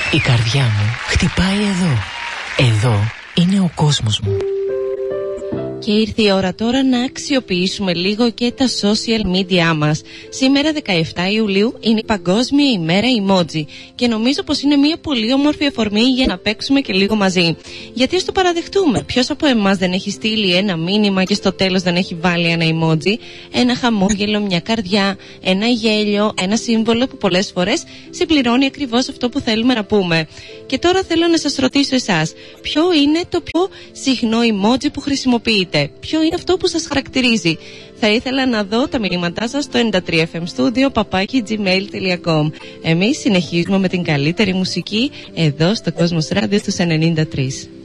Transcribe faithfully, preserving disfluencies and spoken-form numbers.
Η καρδιά μου χτυπάει εδώ. Εδώ είναι ο κόσμος μου. Και ήρθε η ώρα τώρα να αξιοποιήσουμε λίγο και τα social media μας. Σήμερα δεκαεφτά Ιουλίου είναι η Παγκόσμια ημέρα emoji και νομίζω πως είναι μια πολύ όμορφη αφορμή για να παίξουμε και λίγο μαζί. Γιατί ας το παραδεχτούμε, ποιος από εμάς δεν έχει στείλει ένα μήνυμα και στο τέλος δεν έχει βάλει ένα emoji, ένα χαμόγελο, μια καρδιά, ένα γέλιο, ένα σύμβολο που πολλές φορές συμπληρώνει ακριβώς αυτό που θέλουμε να πούμε. Και τώρα θέλω να σας ρωτήσω εσάς, ποιο είναι το πιο συχνό emoji που χρησιμοποιείτε? Ποιο είναι αυτό που σας χαρακτηρίζει? Θα ήθελα να δω τα μηνύματά σας στο ενενήντα τρία εφ εμ studio παπάκι τζι μέιλ τελεία κομ. Εμείς συνεχίζουμε με την καλύτερη μουσική εδώ στο Κόσμος Radio στους ενενήντα τρία.